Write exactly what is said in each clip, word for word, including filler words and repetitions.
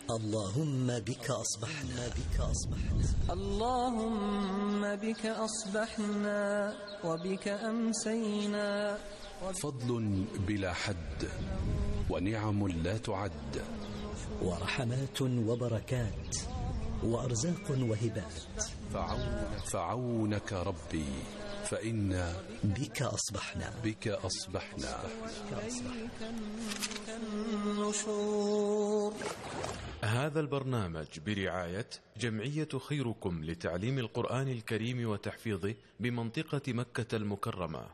اللهم بك أصبحنا بك أصبحنا اللهم بك أصبحنا وبك أمسينا. فضل بلا حد ونعم لا تعد، ورحمات وبركات وأرزاق وهبات. فعون فعونك ربي فإنا بك أصبحنا بك أصبحنا النشور. هذا البرنامج برعاية جمعية خيركم لتعليم القرآن الكريم وتحفيظه بمنطقة مكة المكرمة.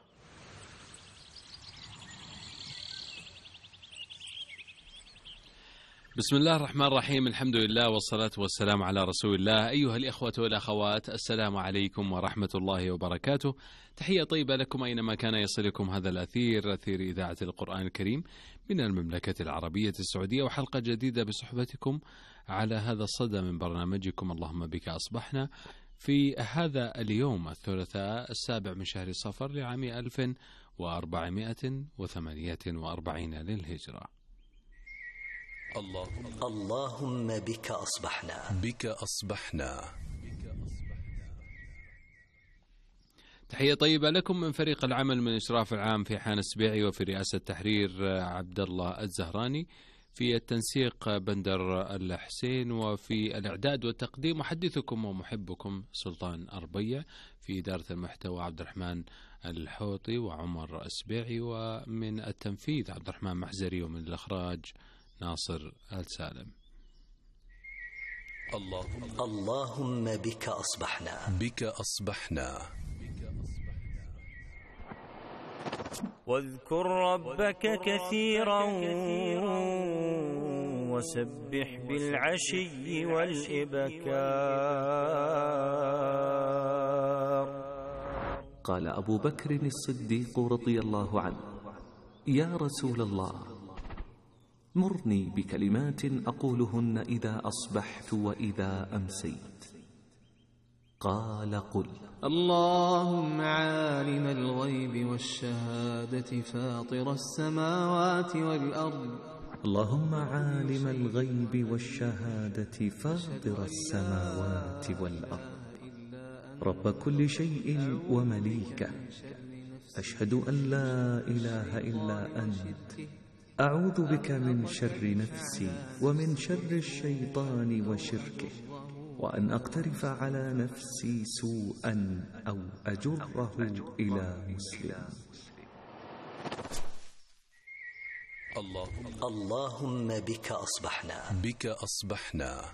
بسم الله الرحمن الرحيم، الحمد لله والصلاة والسلام على رسول الله. أيها الإخوة والأخوات، السلام عليكم ورحمة الله وبركاته. تحية طيبة لكم أينما كان يصلكم هذا الأثير، أثير إذاعة القرآن الكريم من المملكة العربية السعودية، وحلقة جديدة بصحبتكم على هذا الصدى من برنامجكم اللهم بك أصبحنا، في هذا اليوم الثلاثاء السابع من شهر صفر لعام ألف وأربعمائة وثمانية وأربعين للهجرة. اللهم اللهم بك أصبحنا بك أصبحنا. تحية طيبة لكم من فريق العمل من إشراف العام في حان السبيعي، وفي رئاسة تحرير عبد الله الزهراني، في التنسيق بندر الحسين، وفي الإعداد والتقديم محدثكم ومحبكم سلطان أربية، في إدارة المحتوى عبد الرحمن الحوطي وعمر السبيعي، ومن التنفيذ عبد الرحمن محزري، ومن الإخراج ناصر السالم. اللهم اللهم بك أصبحنا بك أصبحنا. واذكر ربك كثيرا وسبح بالعشي والإبكار. قال أبو بكر الصديق رضي الله عنه: يا رسول الله، مرني بكلمات أقولهن إذا أصبحت وإذا أمسيت. قال: قل: اللهم عالم الغيب والشهادة فاطر السماوات والأرض اللهم عالم الغيب والشهادة فاطر السماوات والأرض، رب كل شيء ومليكه، أشهد أن لا إله إلا أنت، أعوذ بك من شر نفسي ومن شر الشيطان وشركه، وأن أقترف على نفسي سوءا أو أجره إلى مسلم. اللهم اللهم بك أصبحنا بك أصبحنا.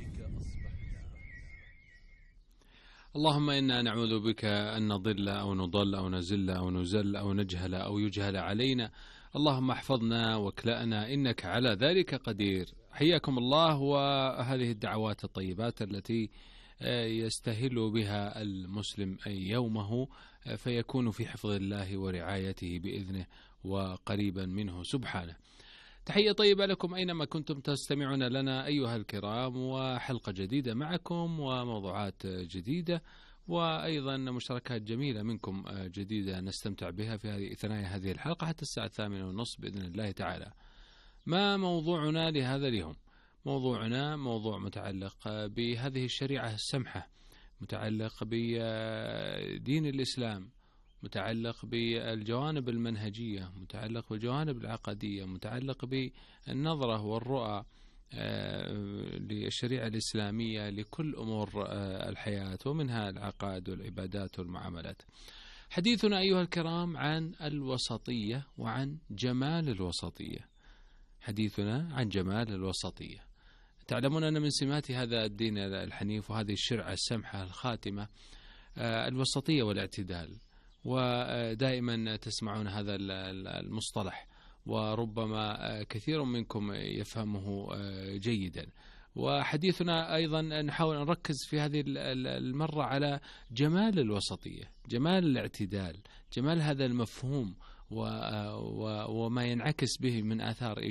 اللهم إنا نعوذ بك أن نضل أو نضل أو نزل أو نزل أو نجهل أو يجهل علينا، اللهم احفظنا واكلأنا إنك على ذلك قدير. حياكم الله، وهذه الدعوات الطيبات التي يستهل بها المسلم يومه فيكون في حفظ الله ورعايته بإذنه وقريبا منه سبحانه. تحية طيبة لكم أينما كنتم تستمعون لنا أيها الكرام، وحلقة جديدة معكم وموضوعات جديدة، وأيضا مشاركات جميلة منكم جديدة نستمتع بها في هذه ثنايا هذه الحلقة حتى الساعة الثامنة والنصف بإذن الله تعالى. ما موضوعنا لهذا اليوم؟ موضوعنا موضوع متعلق بهذه الشريعة السمحة، متعلق بدين الإسلام، متعلق بالجوانب المنهجية، متعلق بالجوانب العقدية، متعلق بالنظرة والرؤى للشريعة الإسلامية لكل أمور الحياة، ومنها العقائد والعبادات والمعاملات. حديثنا أيها الكرام عن الوسطية وعن جمال الوسطية. حديثنا عن جمال الوسطية. تعلمون أن من سمات هذا الدين الحنيف وهذه الشريعة السمحة الخاتمة الوسطية والاعتدال، ودائما تسمعون هذا المصطلح، وربما كثير منكم يفهمه جيدا. وحديثنا أيضا نحاول أن نركز في هذه المرة على جمال الوسطية، جمال الاعتدال، جمال هذا المفهوم وما ينعكس به من آثار